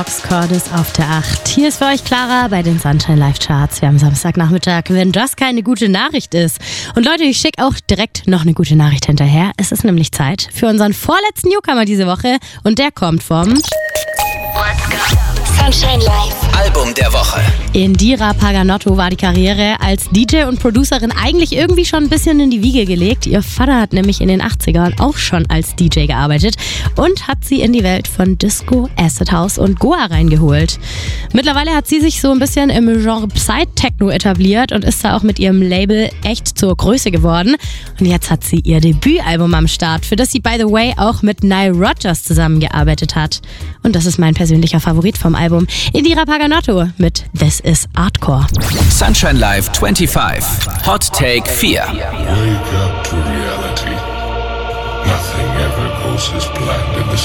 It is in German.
Cordes auf der 8. Hier ist für euch Clara bei den Sunshine Live Charts. Wir haben Samstagnachmittag, wenn das keine gute Nachricht ist. Und Leute, ich schicke auch direkt noch eine gute Nachricht hinterher. Es ist nämlich Zeit für unseren vorletzten Newcomer diese Woche. Und der kommt vom Sunshine Live Album der Woche. Indira Paganotto war die Karriere als DJ und Producerin eigentlich irgendwie schon ein bisschen in die Wiege gelegt. Ihr Vater hat nämlich in den 80ern auch schon als DJ gearbeitet und hat sie in die Welt von Disco, Acid House und Goa reingeholt. Mittlerweile hat sie sich so ein bisschen im Genre Psy-Techno etabliert und ist da auch mit ihrem Label echt zur Größe geworden. Und jetzt hat sie ihr Debütalbum am Start, für das sie, by the way, auch mit Nile Rodgers zusammengearbeitet hat. Und das ist mein persönlicher Favorit vom Album. Indira Paganotto mit This is Hardcore. Sunshine Live 25. Hot Take 4. Wake up to reality. Nothing ever goes as planned in the